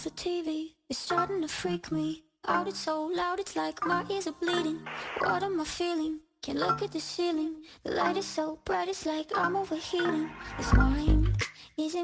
the TV is starting to freak me out. It's so loud, it's like my ears are bleeding. What am I feeling? Can't look at the ceiling. The light is so bright, it's like I'm overheating. It's mine.